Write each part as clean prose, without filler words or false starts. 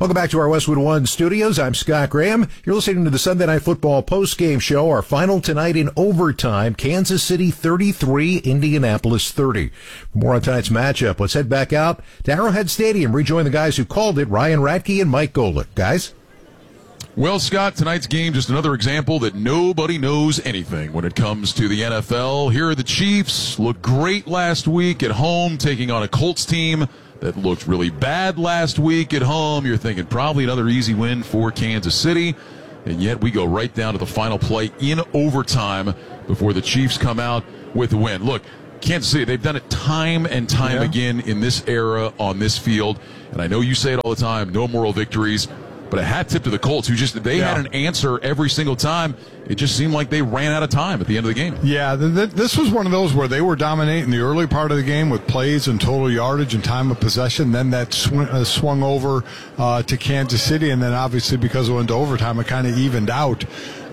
Welcome back to our Westwood One studios. I'm Scott Graham. You're listening to the Sunday Night Football postgame show. Our final tonight in overtime, Kansas City 33, Indianapolis 30. For more on tonight's matchup, let's head back out to Arrowhead Stadium. Rejoin the guys who called it, Ryan Radke and Mike Golick. Guys? Well, Scott, tonight's game, just another example that nobody knows anything when it comes to the NFL. Here are the Chiefs. Looked great last week at home, taking on a Colts team that looked really bad last week at home. You're thinking probably another easy win for Kansas City. And yet we go right down to the final play in overtime before the Chiefs come out with the win. Look, Kansas City, they've done it time and time again in this era on this field. And I know you say it all the time, no moral victories. But a hat tip to the Colts, who had an answer every single time. It just seemed like they ran out of time at the end of the game. Yeah, this was one of those where they were dominating the early part of the game with plays and total yardage and time of possession. Then that swung over to Kansas City, and then obviously because it went to overtime, it kind of evened out.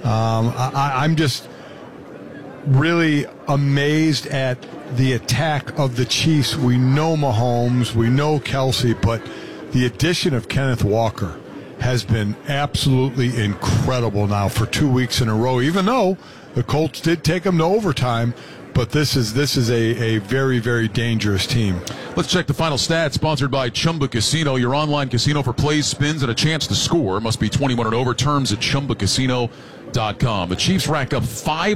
I'm just really amazed at the attack of the Chiefs. We know Mahomes, we know Kelsey, but the addition of Kenneth Walker has been absolutely incredible now for 2 weeks in a row, even though the Colts did take them to overtime. But this is a very, very dangerous team. Let's check the final stats, sponsored by Chumba Casino, your online casino for plays, spins, and a chance to score. Must be 21 and over. Terms at ChumbaCasino.com. The Chiefs racked up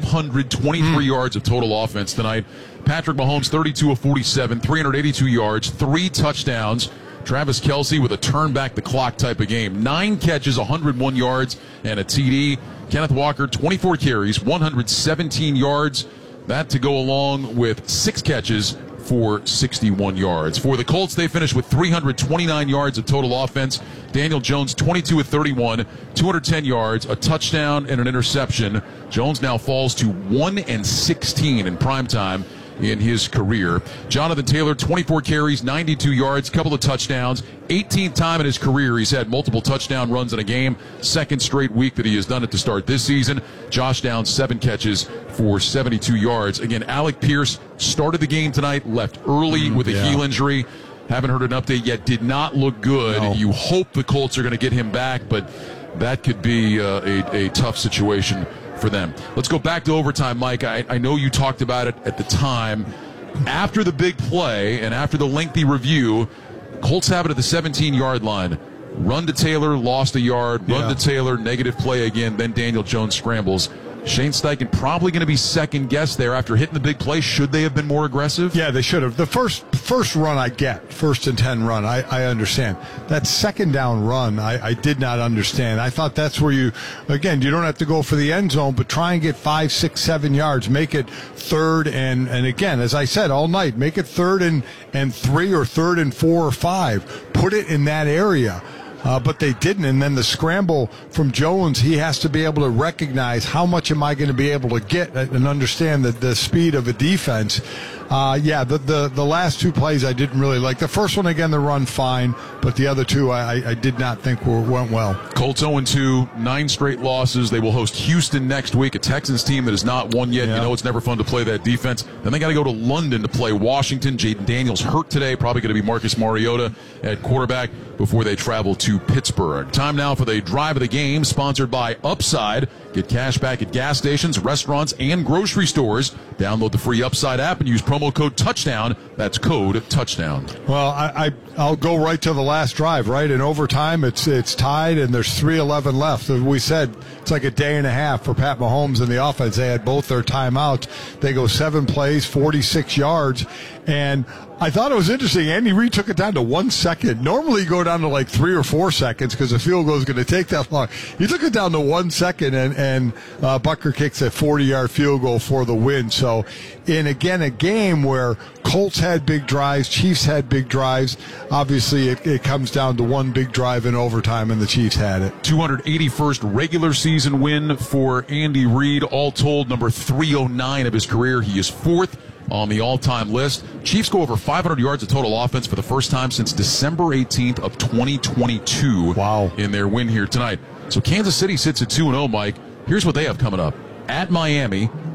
523 yards of total offense tonight. Patrick Mahomes, 32 of 47, 382 yards, 3 touchdowns. Travis Kelce with a turn back the clock type of game. 9 catches, 101 yards, and a TD. Kenneth Walker, 24 carries, 117 yards. That to go along with 6 catches for 61 yards. For the Colts, they finished with 329 yards of total offense. Daniel Jones, 22 of 31, 210 yards, a touchdown, and an interception. Jones now falls to 1 and 16 in primetime in his career. Jonathan Taylor, 24 carries, 92 yards, couple of touchdowns. 18th time in his career he's had multiple touchdown runs in a game. Second straight week that he has done it to start this season. Josh Downs, 7 catches for 72 yards. Again, Alec Pierce started the game tonight, left early with a heel injury. Haven't heard an update yet. Did not look good. No. You hope the Colts are going to get him back, but that could be a tough situation for them. Let's go back to overtime, Mike. I know you talked about it at the time. After the big play and after the lengthy review, Colts have it at the 17-yard line. Run to Taylor, lost a yard. Run to Taylor, negative play again. Then Daniel Jones scrambles. Shane Steichen probably going to be second-guessed there after hitting the big play. Should they have been more aggressive? Yeah, they should have. The first run I get, 1st and 10 run, I understand. That second down run, I did not understand. I thought that's where you don't have to go for the end zone, but try and get 5, 6, 7 yards. Make it 3rd and again, as I said all night, make it 3rd and 3 or 3rd and 4 or 5. Put it in that area. But they didn't, and then the scramble from Jones, he has to be able to recognize how much am I going to be able to get and understand the speed of a defense. The last 2 plays I didn't really like. The first one, again, the run fine, but the other 2 I did not think went well. Colts 0-2, 9 straight losses. They will host Houston next week, a Texans team that has not won yet. Yeah. You know it's never fun to play that defense. Then they got to go to London to play Washington. Jaden Daniels hurt today, probably going to be Marcus Mariota at quarterback before they travel to Pittsburgh. Time now for the drive of the game, sponsored by Upside. Get cash back at gas stations, restaurants, and grocery stores. Download the free Upside app and use promo code TOUCHDOWN. That's code TOUCHDOWN. Well, I'll go right to the last drive, right? In overtime, it's tied, and there's 3:11 left. We said it's like a day and a half for Pat Mahomes and the offense. They had both their timeouts. They go 7 plays, 46 yards, and I thought it was interesting. Andy Reid took it down to 1 second. Normally you go down to like 3 or 4 seconds because the field goal is going to take that long. He took it down to 1 second, and Butker kicks a 40-yard field goal for the win. So, in again a game where Colts had big drives, Chiefs had big drives, obviously it comes down to one big drive in overtime, and the Chiefs had it. 281st regular season win for Andy Reid. All told, number 309 of his career. He is 4th on the all-time list. Chiefs go over 500 yards of total offense for the first time since December 18th of 2022. Wow. In their win here tonight. So Kansas City sits at 2-0, Mike. Here's what they have coming up. At Miami,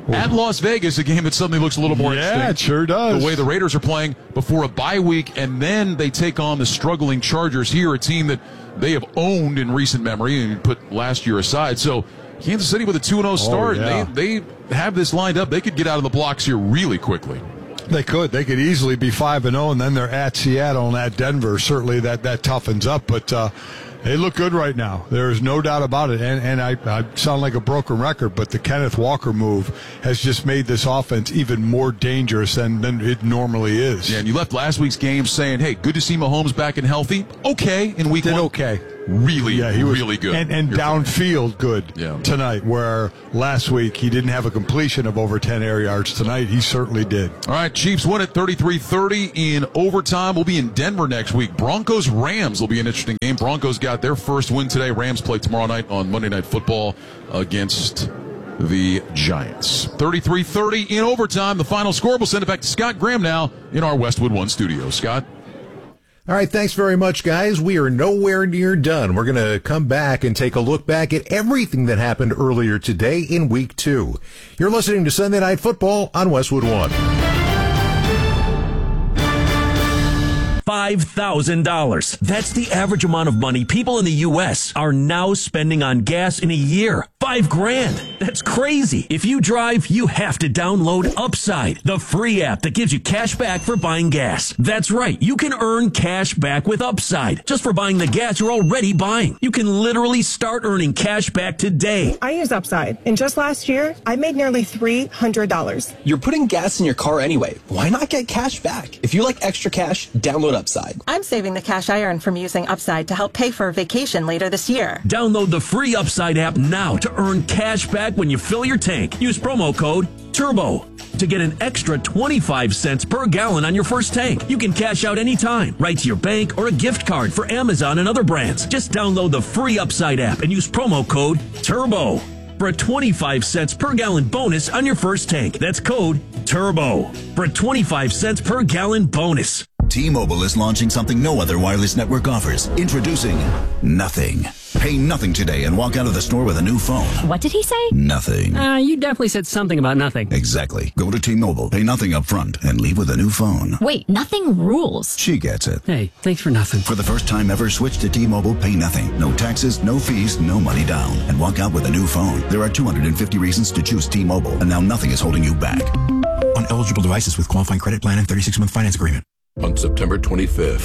At Las Vegas, a game that suddenly looks a little more interesting. Yeah, it sure does. The way the Raiders are playing before a bye week, and then they take on the struggling Chargers here, a team that they have owned in recent memory and put last year aside. So Kansas City with a 2-0 start. Yeah. They have this lined up. They could get out of the blocks here really quickly. They could. They could easily be 5-0, and then they're at Seattle and at Denver. Certainly that toughens up, but they look good right now. There is no doubt about it. And I sound like a broken record, but the Kenneth Walker move has just made this offense even more dangerous than it normally is. Yeah, and you left last week's game saying, hey, good to see Mahomes back and healthy. Okay in week 1. Okay. Really, yeah, he was really good. And downfield good tonight, where last week he didn't have a completion of over 10 air yards. Tonight he certainly did. All right, Chiefs win at 33-30 in overtime. We'll be in Denver next week. Broncos-Rams will be an interesting game. Broncos got their first win today. Rams play tomorrow night on Monday Night Football against the Giants. 33-30 in overtime. The final score. We'll send it back to Scott Graham now in our Westwood One studio. Scott? All right, thanks very much, guys. We are nowhere near done. We're going to come back and take a look back at everything that happened earlier today in Week 2. You're listening to Sunday Night Football on Westwood One. $5,000. That's the average amount of money people in the U.S. are now spending on gas in a year. $5,000. That's crazy. If you drive, you have to download Upside, the free app that gives you cash back for buying gas. That's right. You can earn cash back with Upside just for buying the gas you're already buying. You can literally start earning cash back today. I use Upside, and just last year, I made nearly $300. You're putting gas in your car anyway. Why not get cash back? If you like extra cash, download Upside. I'm saving the cash I earn from using Upside to help pay for a vacation later this year. Download the free Upside app now to earn cash back when you fill your tank. Use promo code TURBO to get an extra 25 cents per gallon on your first tank. You can cash out anytime, right to your bank or a gift card for Amazon and other brands. Just download the free Upside app and use promo code TURBO for a 25 cents per gallon bonus on your first tank. That's code TURBO for a 25 cents per gallon bonus. T-Mobile is launching something no other wireless network offers. Introducing Nothing. Pay nothing today and walk out of the store with a new phone. What did he say? Nothing. You definitely said something about nothing. Exactly. Go to T-Mobile, pay nothing up front, and leave with a new phone. Wait, nothing rules. She gets it. Hey, thanks for nothing. For the first time ever, switch to T-Mobile, pay nothing. No taxes, no fees, no money down. And walk out with a new phone. There are 250 reasons to choose T-Mobile, and now nothing is holding you back. On eligible devices with qualifying credit plan and 36-month finance agreement. On September 25th.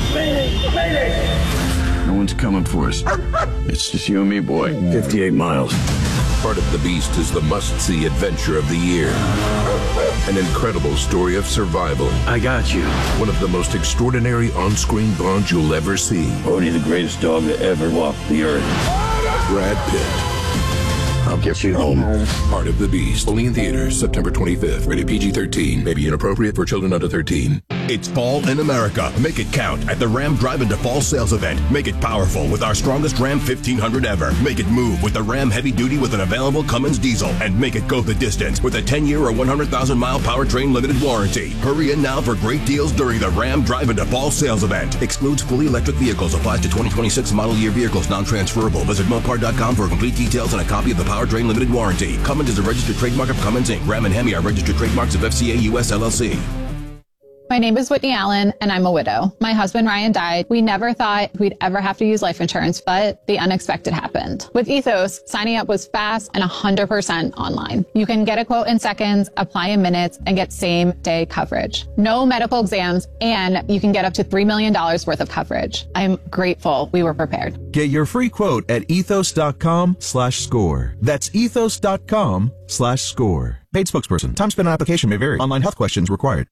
No one's coming for us. It's just you and me, boy. 58 miles. Part of the Beast is the must-see adventure of the year. An incredible story of survival. I got you. One of the most extraordinary on-screen bonds you'll ever see. Odie, the greatest dog to ever walk the earth. Brad Pitt. I'll get you home. Part of the Beast. Only in theaters September 25th. Rated PG-13. May be inappropriate for children under 13. It's fall in America. Make it count at the Ram Drive-In Fall sales event. Make it powerful with our strongest Ram 1500 ever. Make it move with the Ram Heavy Duty with an available Cummins diesel. And make it go the distance with a 10-year or 100,000-mile powertrain limited warranty. Hurry in now for great deals during the Ram Drive-In Fall sales event. Excludes fully electric vehicles. Applies to 2026 model year vehicles. Non-transferable. Visit Mopar.com for complete details and a copy of the powertrain limited warranty. Cummins is a registered trademark of Cummins Inc. Ram and Hemi are registered trademarks of FCA US LLC. My name is Whitney Allen, and I'm a widow. My husband, Ryan, died. We never thought we'd ever have to use life insurance, but the unexpected happened. With Ethos, signing up was fast and 100% online. You can get a quote in seconds, apply in minutes, and get same-day coverage. No medical exams, and you can get up to $3 million worth of coverage. I'm grateful we were prepared. Get your free quote at ethos.com/score. That's ethos.com/score. Paid spokesperson. Time spent on application may vary. Online health questions required.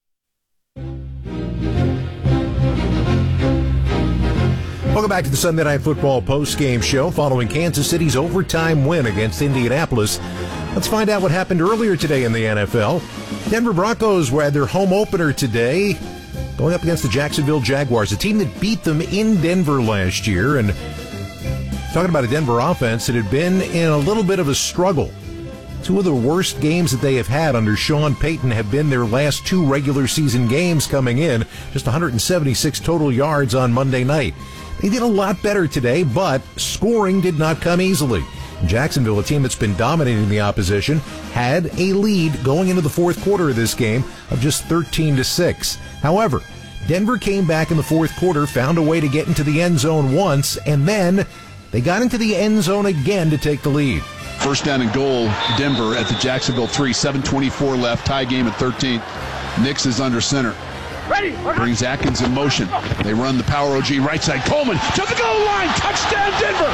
Welcome back to the Sunday Night Football post-game show following Kansas City's overtime win against Indianapolis. Let's find out what happened earlier today in the NFL. Denver Broncos had their home opener today, going up against the Jacksonville Jaguars, a team that beat them in Denver last year. And talking about a Denver offense that had been in a little bit of a struggle. Two of the worst games that they have had under Sean Payton have been their last two regular season games coming in. Just 176 total yards on Monday night. They did a lot better today, but scoring did not come easily. Jacksonville, a team that's been dominating the opposition, had a lead going into the fourth quarter of this game of just 13-6. However, Denver came back in the fourth quarter, found a way to get into the end zone once, and then they got into the end zone again to take the lead. First down and goal, Denver at the Jacksonville 3, 7:24 left, tie game at 13. Nix is under center. Brings Atkins in motion. They run the power OG right side. Coleman to the goal line. Touchdown, Denver.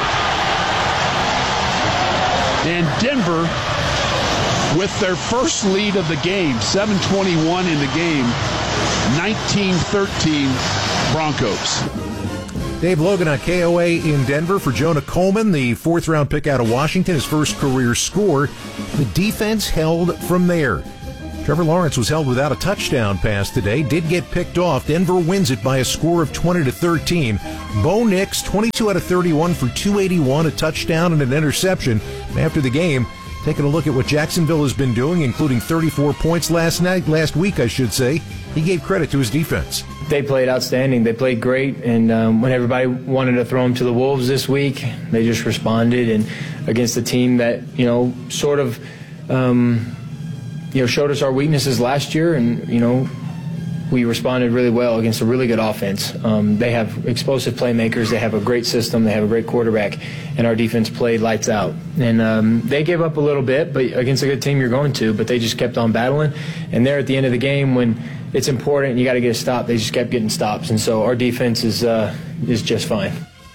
And Denver with their first lead of the game, 7:21 in the game, 19-13 Broncos. Dave Logan on KOA in Denver for Jonah Coleman, the fourth-round pick out of Washington, his first career score. The defense held from there. Trevor Lawrence was held without a touchdown pass today, did get picked off. Denver wins it by a score of 20-13. Bo Nix, 22 out of 31 for 281, a touchdown and an interception. And after the game, taking a look at what Jacksonville has been doing, including 34 points last week, he gave credit to his defense. They played outstanding. They played great, and when everybody wanted to throw them to the wolves this week, they just responded. And against a team that showed us our weaknesses last year, and we responded really well against a really good offense. They have explosive playmakers. They have a great system. They have a great quarterback, and our defense played lights out. And they gave up a little bit, but against a good team, you're going to. But they just kept on battling. And there at the end of the game, when it's important, you got to get a stop. They just kept getting stops, and so our defense is just fine.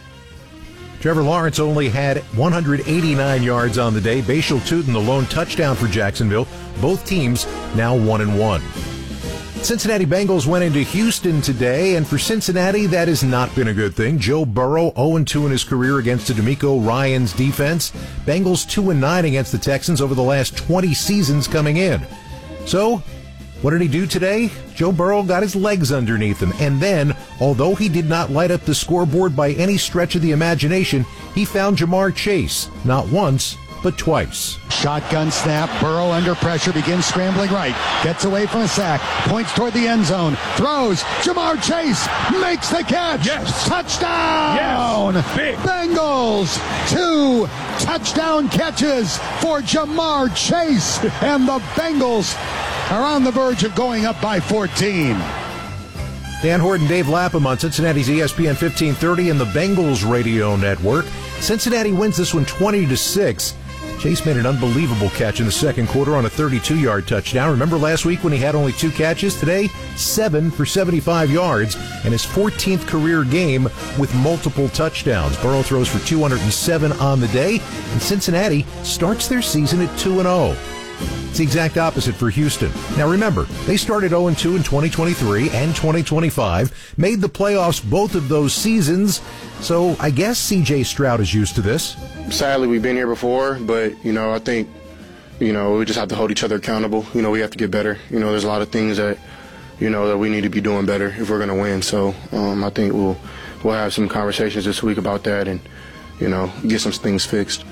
Trevor Lawrence only had 189 yards on the day. Bashal Tutin, the lone touchdown for Jacksonville. Both teams now 1-1. Cincinnati Bengals went into Houston today, and for Cincinnati, that has not been a good thing. Joe Burrow, 0-2 in his career against the DeMeco Ryans defense. Bengals 2-9 against the Texans over the last 20 seasons coming in. So, what did he do today? Joe Burrow got his legs underneath him, and then, although he did not light up the scoreboard by any stretch of the imagination, he found Jamar Chase, not once, but twice. Shotgun snap, Burrow under pressure, begins scrambling right, gets away from a sack, points toward the end zone, throws, Jamar Chase makes the catch! Yes! Touchdown! Yes! Big. Bengals, 2 touchdown catches for Jamar Chase, and the Bengals are on the verge of going up by 14. Dan Horton, Dave Lapham on Cincinnati's ESPN 1530 and the Bengals radio network. Cincinnati wins this one 20-6. Chase made an unbelievable catch in the second quarter on a 32-yard touchdown. Remember last week when he had only 2 catches? Today, 7 for 75 yards and his 14th career game with multiple touchdowns. Burrow throws for 207 on the day, and Cincinnati starts their season at 2-0. It's the exact opposite for Houston. Now remember, they started 0-2 in 2023 and 2025, made the playoffs both of those seasons, so I guess C.J. Stroud is used to this. Sadly, we've been here before, but, I think, we just have to hold each other accountable. We have to get better. There's a lot of things that, that we need to be doing better if we're going to win. So I think we'll have some conversations this week about that and, get some things fixed.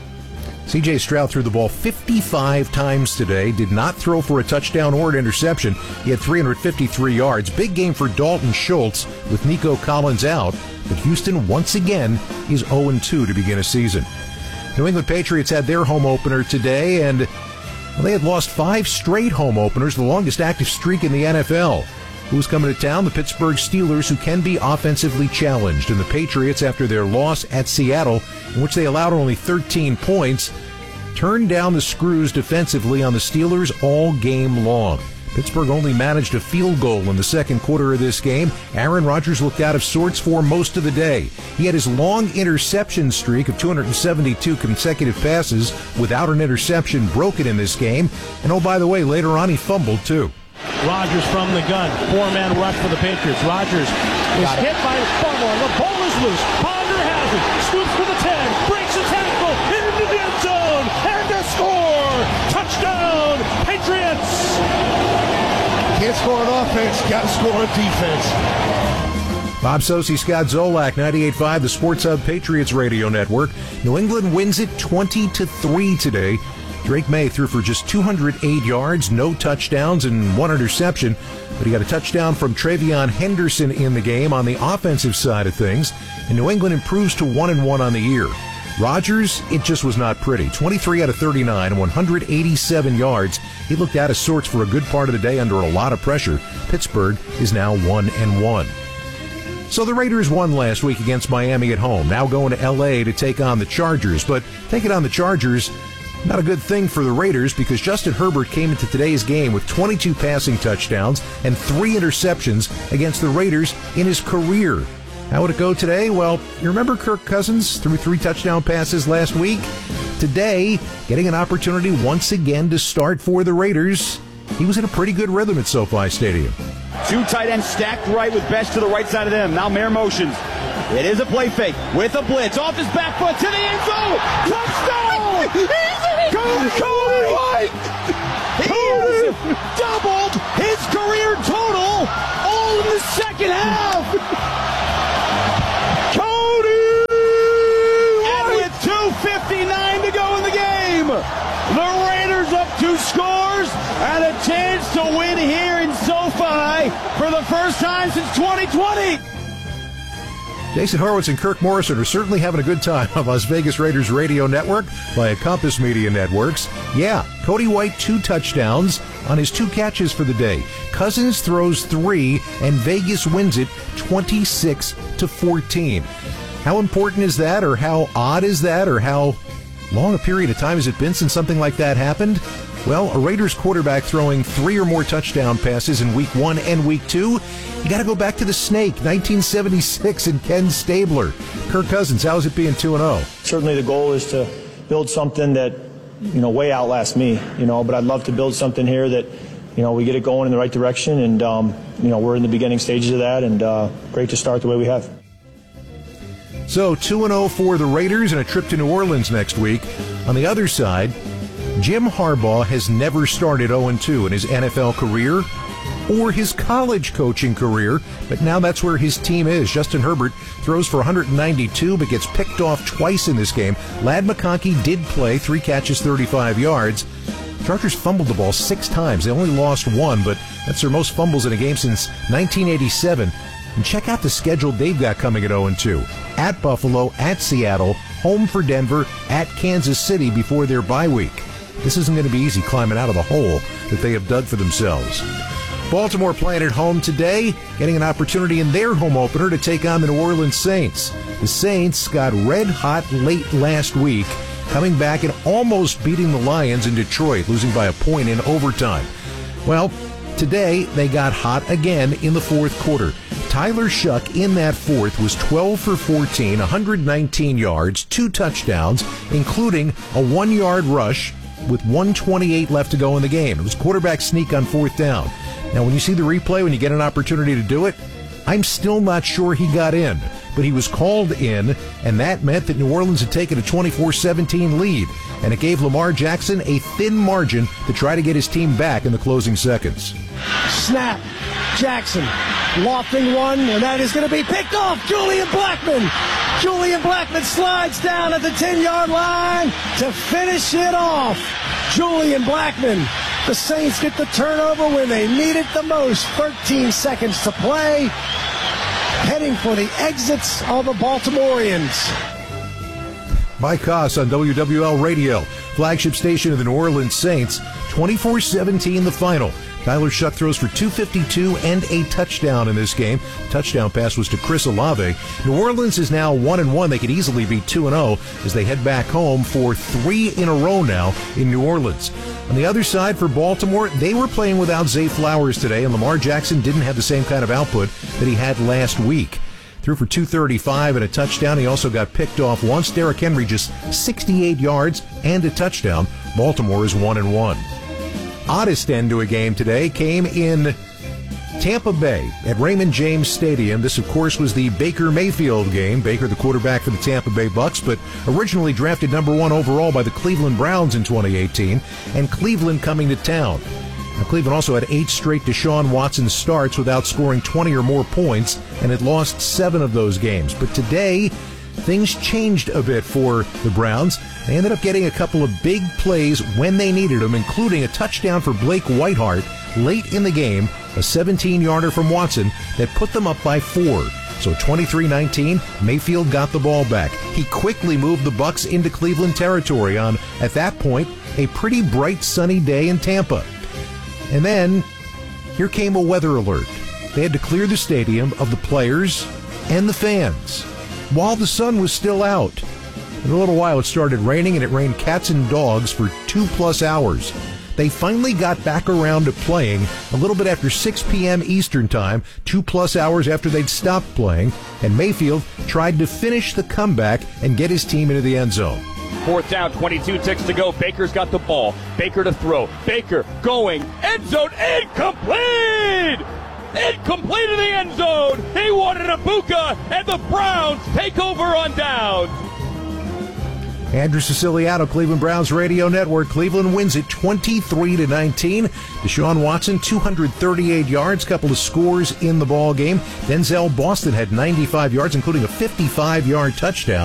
C.J. Stroud threw the ball 55 times today, did not throw for a touchdown or an interception. He had 353 yards. Big game for Dalton Schultz with Nico Collins out, but Houston once again is 0-2 to begin a season. New England Patriots had their home opener today, and they had lost 5 straight home openers, the longest active streak in the NFL. Who's coming to town? The Pittsburgh Steelers, who can be offensively challenged, and the Patriots, after their loss at Seattle, in which they allowed only 13 points, turned down the screws defensively on the Steelers all game long. Pittsburgh only managed a field goal in the second quarter of this game. Aaron Rodgers looked out of sorts for most of the day. He had his long interception streak of 272 consecutive passes without an interception broken in this game. And oh, by the way, later on he fumbled too. Rodgers from the gun. 4-man rush for the Patriots. Rodgers is hit by a fumble. The ball is loose. Ponder has it. Scoops for the 10. Breaks a tackle. Into the end zone. And a score. Touchdown. Patriots. Can't score on offense. Got to score on defense. Bob Socci, Scott Zolak, 98.5, the Sports Hub Patriots Radio Network. New England wins it 20-3 today. Drake May threw for just 208 yards, no touchdowns, and 1 interception. But he got a touchdown from Travion Henderson in the game on the offensive side of things. And New England improves to 1-1 on the year. Rodgers, it just was not pretty. 23 out of 39, 187 yards. He looked out of sorts for a good part of the day under a lot of pressure. Pittsburgh is now 1-1. So the Raiders won last week against Miami at home, now going to L.A. to take on the Chargers. But taking on the Chargers, not a good thing for the Raiders because Justin Herbert came into today's game with 22 passing touchdowns and 3 interceptions against the Raiders in his career. How would it go today? Well, you remember Kirk Cousins threw 3 touchdown passes last week? Today, getting an opportunity once again to start for the Raiders. He was in a pretty good rhythm at SoFi Stadium. 2 tight ends stacked right with Best to the right side of them. Now Mayer motions. It is a play fake with a blitz. Off his back foot to the end zone. Touchdown! Cody White! He has doubled his career total all in the second half. Cody White! And with 2:59 to go in the game, the Raiders up 2 scores and a chance to win here in SoFi for the first time since 2020. Jason Horowitz and Kirk Morrison are certainly having a good time on Las Vegas Raiders Radio Network via Compass Media Networks. Yeah, Cody White 2 touchdowns on his 2 catches for the day. Cousins throws 3, and Vegas wins it 26-14. How important is that, or how odd is that, or how long a period of time has it been since something like that happened? Well, a Raiders quarterback throwing 3 or more touchdown passes in Week 1 and Week 2. You got to go back to the Snake, 1976, and Ken Stabler. Kirk Cousins, how is it being 2-0? Certainly the goal is to build something that, way outlasts me, but I'd love to build something here that, we get it going in the right direction, and, we're in the beginning stages of that, and great to start the way we have. So 2-0 for the Raiders and a trip to New Orleans next week. On the other side, Jim Harbaugh has never started 0-2 in his NFL career or his college coaching career, but now that's where his team is. Justin Herbert throws for 192 but gets picked off twice in this game. Ladd McConkey did play, 3 catches, 35 yards. Chargers fumbled the ball 6 times. They only lost 1, but that's their most fumbles in a game since 1987. And check out the schedule they've got coming at 0-2. At Buffalo, at Seattle, home for Denver, at Kansas City before their bye week. This isn't going to be easy climbing out of the hole that they have dug for themselves. Baltimore playing at home today, getting an opportunity in their home opener to take on the New Orleans Saints. The Saints got red hot late last week, coming back and almost beating the Lions in Detroit, losing by a point in overtime. Well, today they got hot again in the fourth quarter. Tyler Shuck in that fourth was 12 for 14, 119 yards, 2 touchdowns, including a 1-yard rush with 1:28 left to go in the game. It was quarterback sneak on 4th down. Now, when you see the replay, when you get an opportunity to do it, I'm still not sure he got in, but he was called in, and that meant that New Orleans had taken a 24-17 lead, and it gave Lamar Jackson a thin margin to try to get his team back in the closing seconds. Snap. Jackson lofting one, and that is going to be picked off. Julian Blackmon slides down at the 10-yard line to finish it off. Julian Blackmon. The Saints get the turnover when they need it the most. 13 seconds to play. Heading for the exits of the Baltimoreans. Mike Koss on WWL Radio, flagship station of the New Orleans Saints. 24-17 the final. Tyler Shuck throws for 252 and a touchdown in this game. Touchdown pass was to Chris Olave. New Orleans is now 1-1. They could easily be 2-0 as they head back home for 3 in a row now in New Orleans. On the other side for Baltimore, they were playing without Zay Flowers today, and Lamar Jackson didn't have the same kind of output that he had last week. Threw for 235 and a touchdown. He also got picked off once. Derrick Henry just 68 yards and a touchdown. Baltimore is 1-1. Oddest end to a game today came in Tampa Bay at Raymond James Stadium. This, of course, was the Baker Mayfield game. Baker, the quarterback for the Tampa Bay Bucks, but originally drafted number 1 overall by the Cleveland Browns in 2018, and Cleveland coming to town. Now, Cleveland also had 8 straight Deshaun Watson starts without scoring 20 or more points, and had lost 7 of those games. But today, things changed a bit for the Browns. They ended up getting a couple of big plays when they needed them, including a touchdown for Blake Whiteheart late in the game, a 17-yarder from Watson that put them up by 4. So 23-19, Mayfield got the ball back. He quickly moved the Bucs into Cleveland territory on, at that point, a pretty bright sunny day in Tampa. And then, here came a weather alert. They had to clear the stadium of the players and the fans while the sun was still out. In a little while, it started raining, and it rained cats and dogs for 2+ hours. They finally got back around to playing a little bit after 6 p.m. Eastern Time, 2+ hours after they'd stopped playing, and Mayfield tried to finish the comeback and get his team into the end zone. 4th down, 22 ticks to go. Baker's got the ball. Baker to throw. Baker going. End zone incomplete! Incomplete in the end zone. He wanted a Ibuka, and the Browns take over on downs. Andrew Siciliano, Cleveland Browns Radio Network. Cleveland wins it 23-19. Deshaun Watson, 238 yards, couple of scores in the ball game. Denzel Boston had 95 yards, including a 55-yard touchdown.